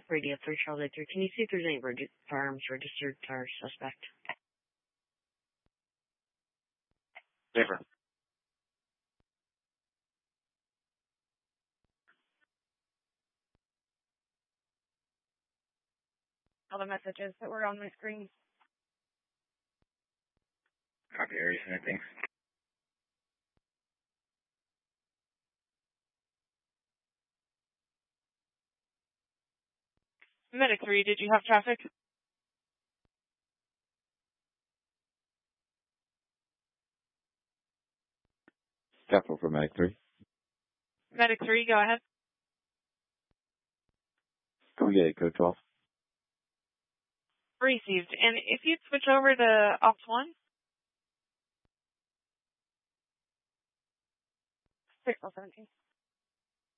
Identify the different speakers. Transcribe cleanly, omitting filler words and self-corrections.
Speaker 1: Radio 3 Charlie 3. Can you see if there's any firearms registered to our suspect?
Speaker 2: Different.
Speaker 3: All the messages that were on my screen.
Speaker 2: Copy, Area Center, thanks.
Speaker 3: Medic 3, did you have traffic?
Speaker 4: Step over Medic 3.
Speaker 3: Medic 3, go ahead.
Speaker 4: Can we get it, code 12?
Speaker 3: Received. And if you'd switch over to Ops 1. 617.